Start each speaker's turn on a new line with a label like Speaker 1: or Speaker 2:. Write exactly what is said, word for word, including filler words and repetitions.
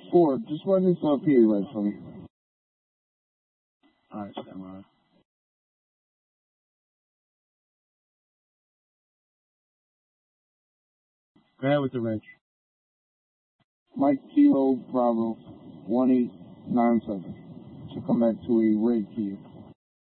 Speaker 1: four, just run this L P A right for me.
Speaker 2: Alright, stand by. Go ahead with the reg.
Speaker 1: Mike Kilo Bravo one eight nine seven. To come back to a red Kia.